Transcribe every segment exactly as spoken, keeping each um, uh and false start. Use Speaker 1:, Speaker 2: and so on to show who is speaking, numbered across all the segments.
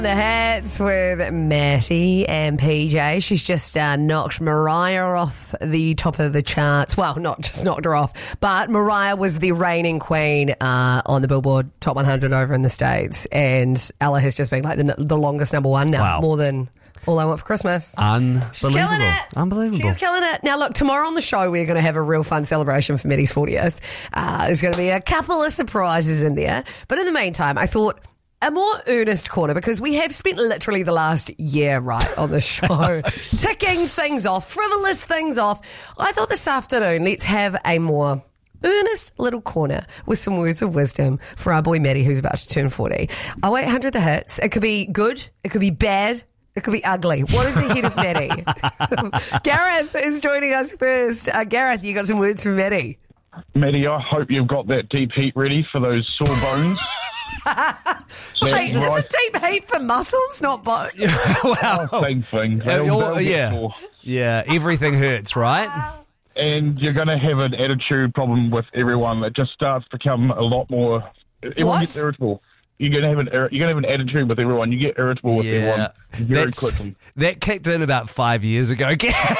Speaker 1: The Hits with Matty and P J. She's just uh, knocked Mariah off the top of the charts. Well, not just knocked her off, but Mariah was the reigning queen uh, on the Billboard Top one hundred over in the States, and Ella has just been like the, the longest number one now,
Speaker 2: Wow.
Speaker 1: more than All I Want for Christmas.
Speaker 2: Unbelievable.
Speaker 1: She's killing it.
Speaker 2: Unbelievable.
Speaker 1: She's killing it. Now, look, tomorrow on the show, we're going to have a real fun celebration for Maddie's fortieth. Uh, there's going to be a couple of surprises in there. But in the meantime, I thought a more earnest corner, because we have spent literally the last year, right, on the show, ticking things off, frivolous things off. I thought this afternoon, let's have a more earnest little corner with some words of wisdom for our boy Maddie, who's about to turn forty. oh eight hundred The Hits. It could be good. It could be bad. It could be ugly. What is ahead of Maddie? Gareth is joining us first. Uh, Gareth, you got some words from Maddie.
Speaker 3: Maddie, I hope you've got that deep heat ready for those sore bones.
Speaker 1: Wait, is
Speaker 3: right.
Speaker 1: it deep heat for muscles, not bones?
Speaker 2: Wow.
Speaker 3: Same thing.
Speaker 2: Uh,
Speaker 3: They'll-
Speaker 2: you're-
Speaker 3: they'll get
Speaker 2: yeah.
Speaker 3: sore.
Speaker 2: Yeah, everything hurts, right?
Speaker 3: And you're going to have an attitude problem with everyone that just starts to become a lot more. Everyone
Speaker 1: What?
Speaker 3: gets irritable. You're going to have an ir- you're going to have an attitude with everyone. You get irritable with everyone very
Speaker 2: That's-
Speaker 3: quickly.
Speaker 2: That kicked in about five years ago.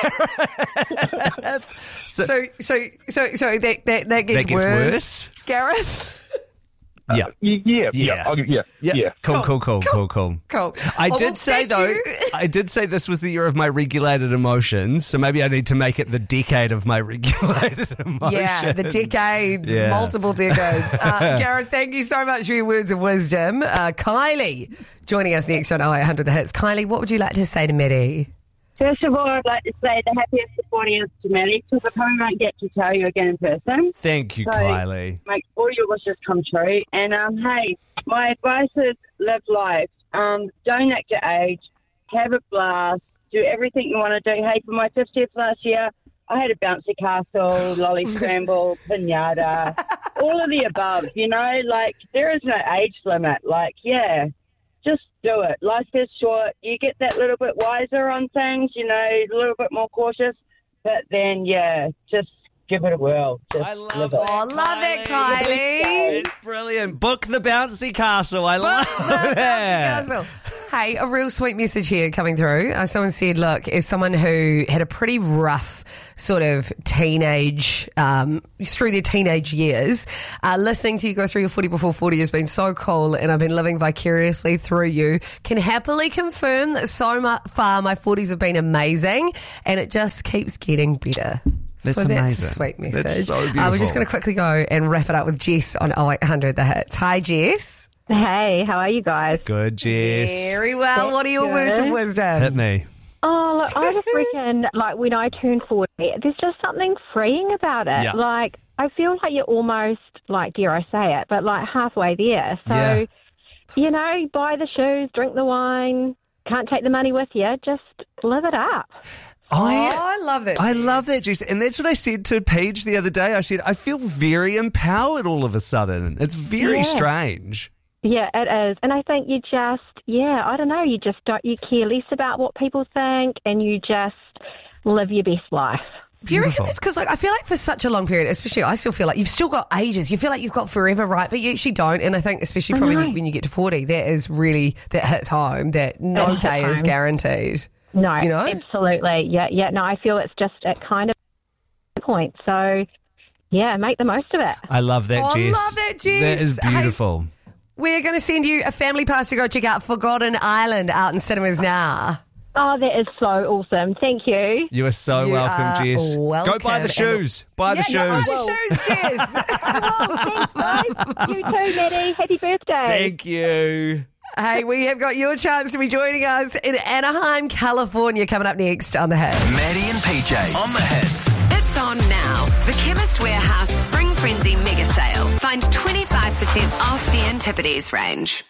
Speaker 2: so,
Speaker 1: So, so, so, so that that, that gets,
Speaker 2: that gets
Speaker 1: worse.
Speaker 2: worse.
Speaker 1: Gareth?
Speaker 2: Yeah.
Speaker 3: Y- Yeah, yeah,
Speaker 2: Yeah.
Speaker 3: I'll, yeah,
Speaker 2: Yeah.
Speaker 3: yeah.
Speaker 2: Cool, cool, cool, cool, cool.
Speaker 1: Cool.
Speaker 2: I
Speaker 1: Oh,
Speaker 2: did
Speaker 1: well,
Speaker 2: say,
Speaker 1: thank
Speaker 2: though,
Speaker 1: you.
Speaker 2: I did say this was the year of my regulated emotions, so maybe I need to make it the decade of my regulated emotions.
Speaker 1: Yeah, the decades,
Speaker 2: Yeah.
Speaker 1: multiple decades. Uh, Gareth, thank you so much for your words of wisdom. Uh, Kylie joining us next on oh eight hundred The Hits. Kylie, what would you like to say to Maddie?
Speaker 4: First of all, I'd like to say the happiest fortieth to Maddie, because I probably won't get to tell you again in person.
Speaker 2: Thank you,
Speaker 4: So,
Speaker 2: Kylie.
Speaker 4: Make all your wishes come true. And, um, hey, my advice is live life. Um, don't act your age. Have a blast. Do everything you want to do. Hey, for my fiftieth last year, I had a bouncy castle, lolly scramble, pinata, all of the above, you know? Like, there is no age limit. Like, yeah. Just do it. Life is short. You get that little bit wiser on things, you know, a little bit more cautious. But then, yeah, just give it a whirl. Just
Speaker 2: I love
Speaker 4: live
Speaker 2: that.
Speaker 4: it.
Speaker 1: Oh, love it, Kylie.
Speaker 2: It's brilliant. Book the bouncy castle. I love that.
Speaker 1: Castle. Hey, a real sweet message here coming through. Uh, someone said, look, as someone who had a pretty rough sort of teenage, um, through their teenage years, uh, listening to you go through your forty before forty has been so cool, and I've been living vicariously through you. Can happily confirm that so mu- far my forties have been amazing, and it just keeps getting better.
Speaker 2: That's
Speaker 1: so that's a
Speaker 2: amazing.
Speaker 1: sweet message.
Speaker 2: That's so
Speaker 1: Uh, we're just
Speaker 2: beautiful.
Speaker 1: going to quickly go and wrap it up with Jess on oh eight hundred The Hits. Hi, Jess.
Speaker 5: Hey, how are you guys?
Speaker 2: Good, Jess.
Speaker 1: Very well. What are your
Speaker 5: good.
Speaker 1: words of wisdom?
Speaker 2: Hit me.
Speaker 5: Oh, look, I just reckon, like, when I turn forty, there's just something freeing about it.
Speaker 2: Yeah.
Speaker 5: Like, I feel like you're almost, like, dare I say it, but, like, halfway there. So,
Speaker 2: Yeah.
Speaker 5: you know, buy the shoes, drink the wine, can't take the money with you, just live it up.
Speaker 1: Oh,
Speaker 2: I,
Speaker 1: I love it.
Speaker 2: I love that, Jess. And that's what I said to Paige the other day. I said, I feel very empowered all of a sudden. It's very
Speaker 5: Yeah.
Speaker 2: strange.
Speaker 5: Yeah, it is. And I think you just, yeah, I don't know, you just don't, you care less about what people think and you just live your best life.
Speaker 1: Do you reckon
Speaker 2: Beautiful.
Speaker 1: that's because, like, I feel like for such a long period, especially I still feel like you've still got ages. You feel like you've got forever, right? But you actually don't. And I think, especially
Speaker 5: I
Speaker 1: probably
Speaker 5: know.
Speaker 1: when you get to forty, that is really, that hits home, that no
Speaker 5: It hits
Speaker 1: day is
Speaker 5: home.
Speaker 1: guaranteed.
Speaker 5: No,
Speaker 1: You know?
Speaker 5: absolutely. Yeah, yeah. No, I feel it's just a kind of point. So, yeah, make the most of it.
Speaker 2: I love that,
Speaker 1: Oh, I
Speaker 2: Jess.
Speaker 1: love that, Jess.
Speaker 2: That is
Speaker 1: Hey,
Speaker 2: beautiful.
Speaker 1: We're going to send you a family pass to go check out Forgotten Island out in cinemas now.
Speaker 5: Oh, that is so awesome. Thank you.
Speaker 2: You are so
Speaker 1: You
Speaker 2: welcome,
Speaker 1: are
Speaker 2: Jess.
Speaker 1: welcome.
Speaker 2: Go buy the
Speaker 1: And-
Speaker 2: shoes. Buy the
Speaker 1: yeah,
Speaker 2: shoes.
Speaker 1: buy the shoes, Jess.
Speaker 5: Oh, thanks, guys. You too, Maddie. Happy birthday.
Speaker 2: Thank you.
Speaker 1: Hey, we have got your chance to be joining us in Anaheim, California, coming up next on The Hits.
Speaker 6: Maddie and P J on the hits.
Speaker 7: It's on now. The Chemist Warehouse Spring Frenzy Mega Sale. Find twenty-five percent off the Antipodes range.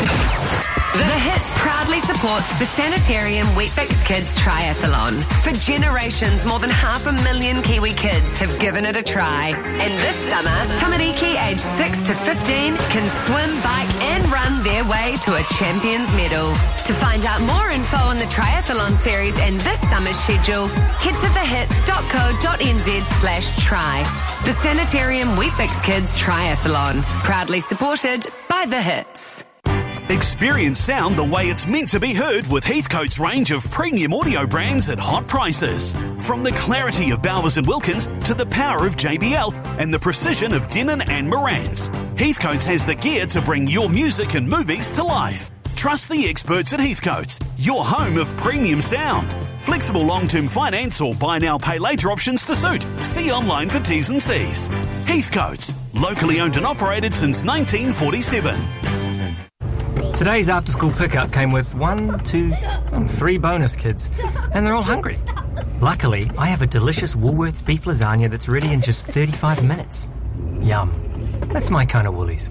Speaker 7: The Hits proudly supports the Sanitarium Weet-Bix Kids Triathlon. For generations, more than half a million Kiwi kids have given it a try. And this summer, Tamariki aged six to fifteen can swim, bike and run their way to a champion's medal. To find out more info on the triathlon series and this summer's schedule, head to thehits.co.nz slash try. The Sanitarium Weet-Bix Kids Triathlon. Proudly supported by The Hits.
Speaker 8: Experience sound the way it's meant to be heard with Heathcote's range of premium audio brands at hot prices. From the clarity of Bowers and Wilkins to the power of J B L and the precision of Denon and Marantz, Heathcote's has the gear to bring your music and movies to life. Trust the experts at Heathcote's, your home of premium sound. Flexible long-term finance or buy now, pay later options to suit. See online for T's and C's. Heathcote's, locally owned and operated since nineteen forty-seven.
Speaker 9: Today's after-school pickup came with one, two, oh, three bonus kids, and they're all hungry. Luckily, I have a delicious Woolworths beef lasagna that's ready in just thirty-five minutes. Yum. That's my kind of Woolies.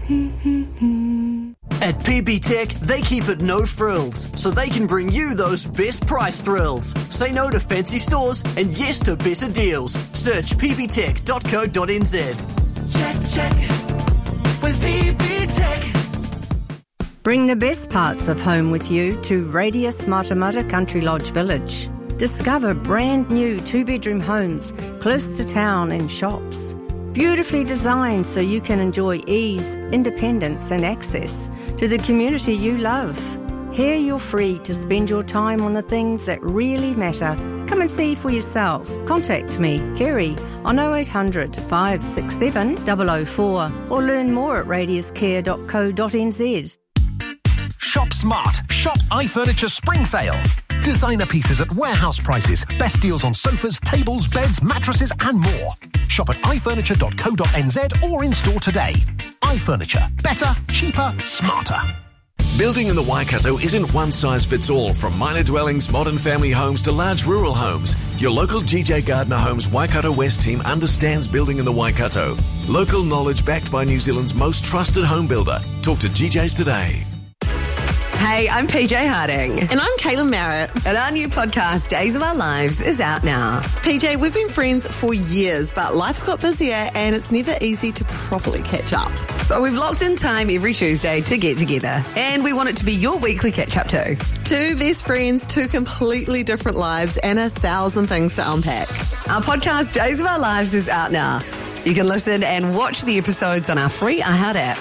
Speaker 10: At P B Tech, they keep it no frills, so they can bring you those best price thrills. Say no to fancy stores and yes to better deals. Search p b tech dot co dot n z.
Speaker 11: Check, check with P B Tech.
Speaker 12: Bring the best parts of home with you to Radius Matamata Country Lodge Village. Discover brand new two-bedroom homes close to town and shops. Beautifully designed so you can enjoy ease, independence and access to the community you love. Here you're free to spend your time on the things that really matter. Come and see for yourself. Contact me, Kerry, on oh eight hundred, five six seven, oh oh four or learn more at radius care dot co dot n z.
Speaker 13: Shop smart. Shop iFurniture Spring Sale. Designer pieces at warehouse prices. Best deals on sofas, tables, beds, mattresses and more. Shop at i furniture dot co dot n z or in store today. iFurniture. Better, cheaper, smarter.
Speaker 14: Building in the Waikato isn't one size fits all, from minor dwellings, modern family homes to large rural homes. Your local G J Gardner Homes Waikato West team understands building in the Waikato. Local knowledge backed by New Zealand's most trusted home builder. Talk to G Js today.
Speaker 1: Hey, I'm P J Harding.
Speaker 15: And I'm Kayla Merritt.
Speaker 1: And our new podcast, Days of Our Lives, is out now.
Speaker 15: P J, we've been friends for years, but life's got busier and it's never easy to properly catch up.
Speaker 1: So we've locked in time every Tuesday to get together. And we want it to be your weekly catch-up too.
Speaker 15: Two best friends, two completely different lives, and a thousand things to unpack.
Speaker 1: Our podcast, Days of Our Lives, is out now. You can listen and watch the episodes on our free iHeart app.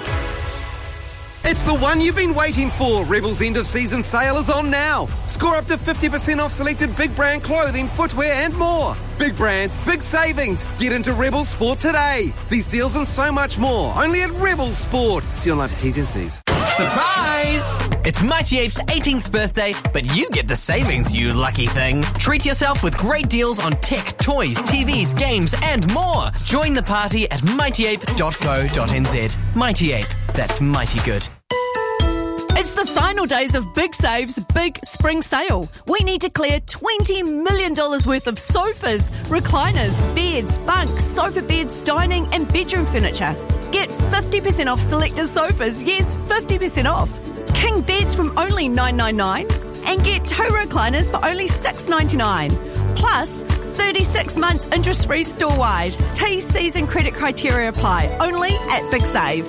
Speaker 16: It's the one you've been waiting for. Rebel's end of season sale is on now. Score up to fifty percent off selected big brand clothing, footwear and more. Big brand, big savings. Get into Rebel Sport today. These deals and so much more. Only at Rebel Sport. See online for T's and C's.
Speaker 17: Surprise! It's Mighty Ape's eighteenth birthday, but you get the savings, you lucky thing. Treat yourself with great deals on tech, toys, T Vs, games and more. Join the party at mighty ape dot co dot n z. Mighty Ape. That's mighty good.
Speaker 18: It's the final days of Big Save's big spring sale. We need to clear twenty million dollars worth of sofas, recliners, beds, bunks, sofa beds, dining and bedroom furniture. Get fifty percent off selected sofas. Yes, fifty percent off. King beds from only nine ninety-nine and get two recliners for only six ninety-nine. Plus, thirty-six months interest-free store-wide. T's, C's and credit criteria apply. Only at Big Save.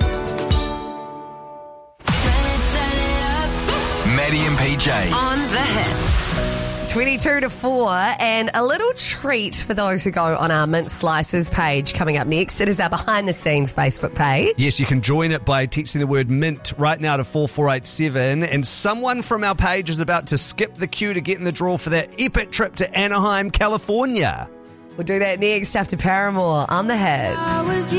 Speaker 6: Maddie and P J.
Speaker 1: On the hits. twenty-two to four, and a little treat for those who go on our Mint Slices page coming up next. It is our behind-the-scenes Facebook page.
Speaker 2: Yes, you can join it by texting the word Mint right now to four four eight seven, and someone from our page is about to skip the queue to get in the draw for that epic trip to Anaheim, California.
Speaker 1: We'll do that next after Paramore on the Hits.